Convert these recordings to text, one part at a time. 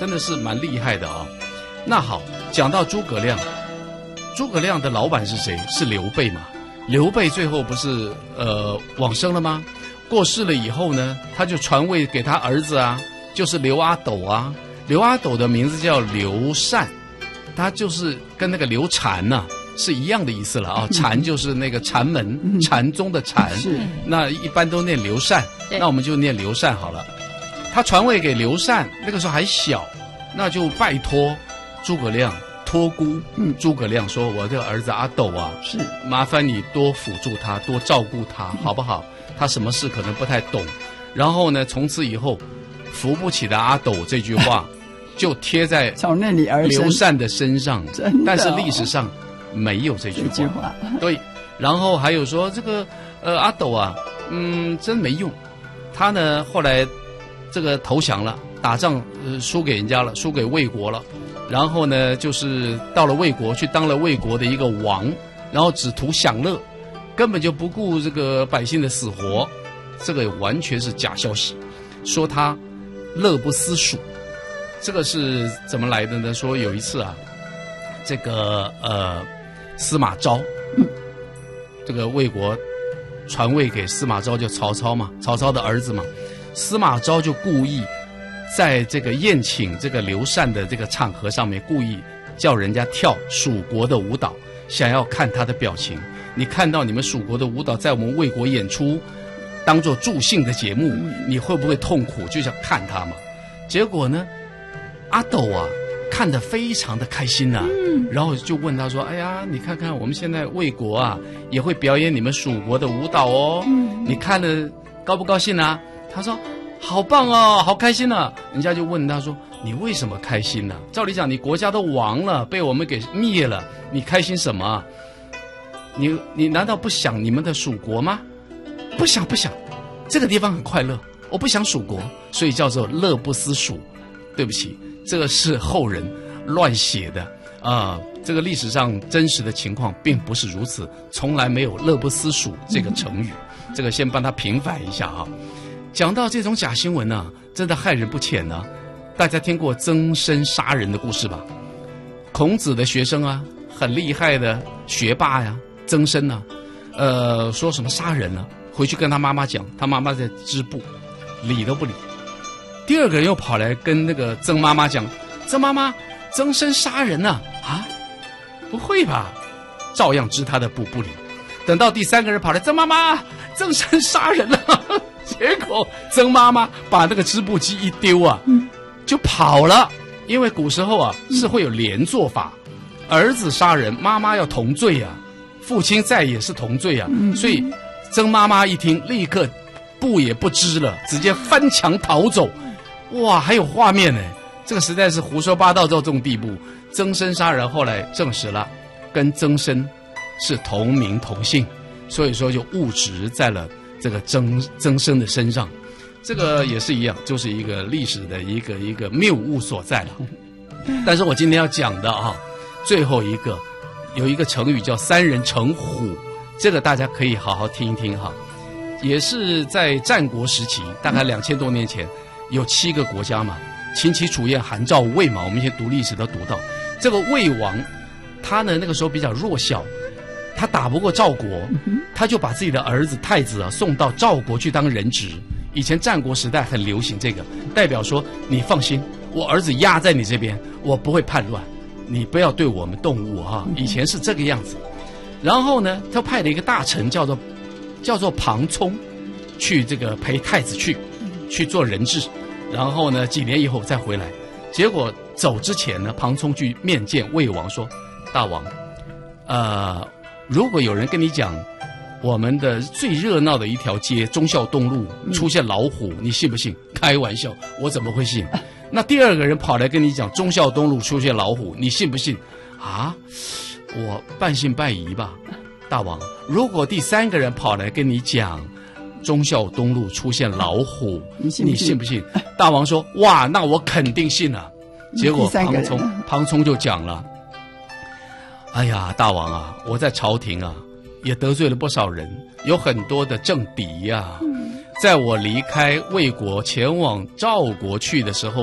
真的是蛮厉害的啊。那好，讲到诸葛亮，诸葛亮的老板是谁？是刘备嘛。刘备最后不是往生了吗？过世了以后呢，他就传位给他儿子啊，就是刘阿斗啊。刘阿斗的名字叫刘禅，他就是跟那个刘禅呐、是一样的意思了啊。禅就是那个禅门、禅宗的禅， 是那一般都念刘禅，那我们就念刘禅好了。他传位给刘禅，那个时候还小，那就拜托诸葛亮托孤。诸葛亮说：“我这个儿子阿斗啊， 是麻烦你多辅助他，多照顾他，好不好？他什么事可能不太懂。然后呢，从此以后，扶不起的阿斗这句话，就贴在从那里而生刘禅的身上。 真的哦但是历史上没有这句话。对，然后还有说这个阿斗啊，真没用。他呢后来这个投降了，打仗输给人家了，输给魏国了。然后呢，就是到了魏国去当了魏国的一个王，然后只图享乐，根本就不顾这个百姓的死活，这个完全是假消息。说他乐不思蜀，这个是怎么来的呢？说有一次啊，这个司马昭，这个魏国传位给司马昭，就曹操嘛，曹操的儿子嘛，司马昭就故意在这个宴请这个刘禅的这个场合上面，故意叫人家跳蜀国的舞蹈，想要看他的表情。你看到你们蜀国的舞蹈在我们魏国演出，当做助兴的节目，你会不会痛苦？就想看他嘛。结果呢，阿斗啊看得非常的开心呐、然后就问他说：“哎呀，你看看我们现在魏国啊也会表演你们蜀国的舞蹈哦，你看了高不高兴啊？”他说：“好棒哦，好开心啊！”人家就问他说：“你为什么开心呢、照理讲，你国家都亡了，被我们给灭了，你开心什么啊？你难道不想你们的蜀国吗？不想，这个地方很快乐，我不想蜀国，所以叫做乐不思蜀。对不起，这个是后人乱写的啊、这个历史上真实的情况并不是如此，从来没有乐不思蜀这个成语。这个先帮他平反一下啊。讲到这种假新闻呢、真的害人不浅呢、大家听过曾参杀人的故事吧？孔子的学生啊，很厉害的学霸呀，曾参呢、说什么杀人了，回去跟他妈妈讲，他妈妈在织布，理都不理。第二个人又跑来跟那个曾妈妈讲：“曾妈妈，曾参杀人了啊？不会吧？”照样织他的布，不理。等到第三个人跑来：“曾妈妈，曾参杀人了。”结果曾妈妈把那个织布机一丢啊，就跑了。因为古时候啊是会有连坐法，儿子杀人，妈妈要同罪啊，父亲在也是同罪啊。所以曾妈妈一听，立刻布也不织了，直接翻墙逃走。哇，还有画面呢！这个实在是胡说八道到这种地步。曾参杀人后来证实了，跟曾参是同名同姓，所以说就误植在了这个曾参的身上。这个也是一样，就是一个历史的一个谬误所在了。但是我今天要讲的啊，最后一个有一个成语叫三人成虎，这个大家可以好好听一听哈。也是在战国时期，大概2000多年前，有7个国家嘛，秦齐楚燕韩赵魏嘛，我们以前读历史都读到，这个魏王他呢那个时候比较弱小，他打不过赵国，他就把自己的儿子太子啊送到赵国去当人质。以前战国时代很流行这个，代表说你放心，我儿子压在你这边，我不会叛乱，你不要对我们动武哈。以前是这个样子。然后呢，他派了一个大臣叫做庞聪，去这个陪太子去做人质。然后呢，几年以后再回来。结果走之前呢，庞聪去面见魏王说：“大王，如果有人跟你讲，我们的最热闹的一条街忠孝东路出现老虎，你信不信？开玩笑，我怎么会信？那第二个人跑来跟你讲忠孝东路出现老虎，你信不信？啊，我半信半疑吧。大王，如果第三个人跑来跟你讲忠孝东路出现老虎，你信不信？大王说：哇，那我肯定信了。结果庞聪就讲了：哎呀，大王啊，我在朝廷啊也得罪了不少人，有很多的政敌呀。在我离开魏国前往赵国去的时候，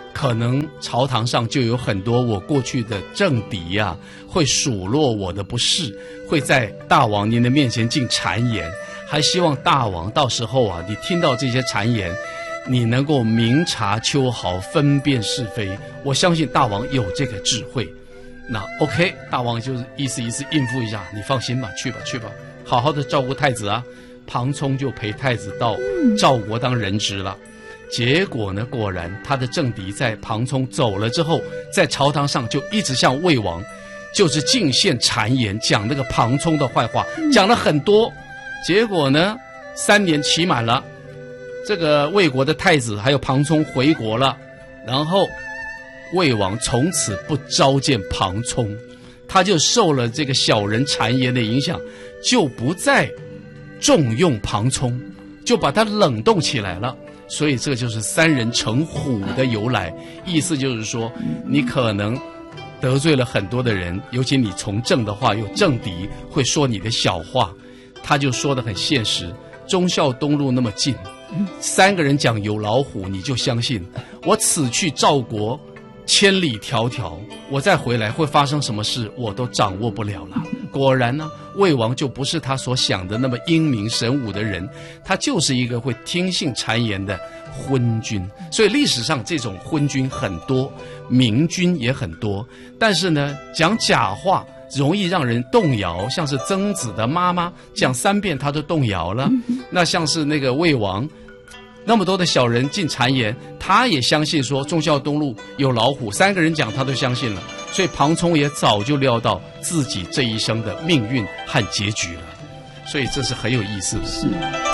可能朝堂上就有很多我过去的政敌呀，会数落我的不是，会在大王您的面前进谗言，还希望大王到时候啊，你听到这些谗言，你能够明察秋毫，分辨是非。我相信大王有这个智慧。那 OK， 大王就是意思应付一下，你放心吧，去吧，好好的照顾太子啊。庞冲就陪太子到赵国当人质了。结果呢，果然他的政敌在庞冲走了之后，在朝堂上就一直向魏王就是进献谗言，讲那个庞冲的坏话，讲了很多。结果呢，3年期满了，这个魏国的太子还有庞冲回国了，然后魏王从此不召见庞冲，他就受了这个小人谗言的影响，就不再重用庞冲，就把他冷冻起来了。所以这就是3人成虎的由来，意思就是说，你可能得罪了很多的人，尤其你从政的话，有政敌会说你的小话。他就说得很现实，忠孝东路那么近，3个人讲有老虎，你就相信。我此去赵国千里迢迢，我再回来会发生什么事，我都掌握不了了。果然呢，魏王就不是他所想的那么英明神武的人，他就是一个会听信谗言的昏君。所以历史上这种昏君很多，明君也很多，但是呢，讲假话容易让人动摇，像是曾子的妈妈讲3遍他都动摇了。那像是那个魏王，那么多的小人进谗言，他也相信说忠孝东路有老虎，3个人讲他都相信了。所以庞冲也早就料到自己这一生的命运和结局了，所以这是很有意思的。是。